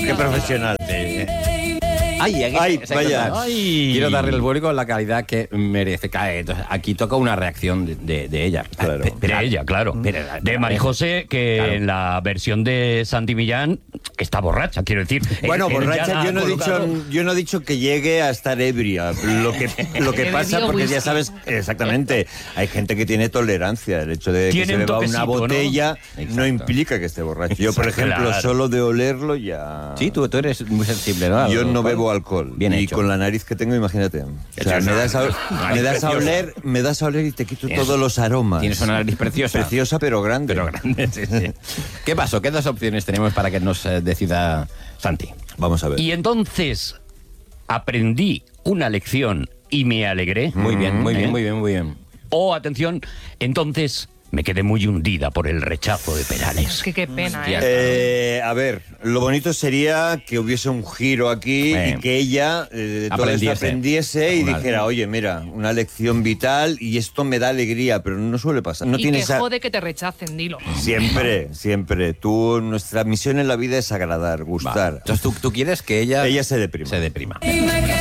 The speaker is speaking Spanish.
Qué profesional. Ay, vaya. Quiero darle al público la calidad que merece. Entonces, aquí toca una reacción de ella. Claro. De ella, claro. De María José, que Claro. en la versión de Santi Millán está borracha, quiero decir. Bueno, Él borracha, ya yo no he dicho que llegue a estar ebria. Lo que pasa, porque ya sabes, exactamente, hay gente que tiene tolerancia. El hecho de que Tiene se un beba una toquecito, ¿no? botella no Exacto. implica que esté borracho. Yo, por ejemplo, Claro. solo de olerlo ya... Sí, tú eres muy sensible, ¿no? Yo no bebo alcohol. Bien y hecho. con la nariz que tengo, imagínate. O sea, me das a oler y te quito todos los aromas. Tienes una nariz preciosa. Preciosa, pero grande. Sí, sí. ¿Qué pasó? ¿Qué dos opciones tenemos para que nos decida Santi? Vamos a ver. Y entonces aprendí una lección y me alegré. Muy bien, muy bien, muy bien, muy bien. Oh, atención, entonces me quedé muy hundida por el rechazo de Perales. Es que qué pena, ¿eh? A ver, lo bonito sería que hubiese un giro aquí y que ella de todo esto aprendiese y dijera, oye, mira, una lección vital y esto me da alegría, pero no suele pasar. No Y tiene que esa... jode que te rechacen, dilo. Siempre, siempre. Nuestra misión en la vida es agradar, gustar. Entonces tú quieres que ella Ella se deprima. se deprima.